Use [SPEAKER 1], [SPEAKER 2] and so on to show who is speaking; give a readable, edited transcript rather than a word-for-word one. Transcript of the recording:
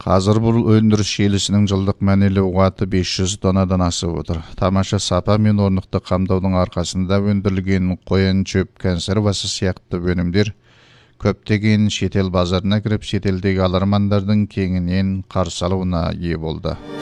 [SPEAKER 1] Қазір бұл өндіріс желісінің жылдық мәнелі қуаты 500 тоннадан асып отыр. Тамаша сапа мен орнықты қамдаудың арқасында өндірілген қоян шөп консервасы сияқты өнімдер көптеген шетел базарына кіріп, шетелдегі алармандардың кеңінен қарсы алуына ие болды.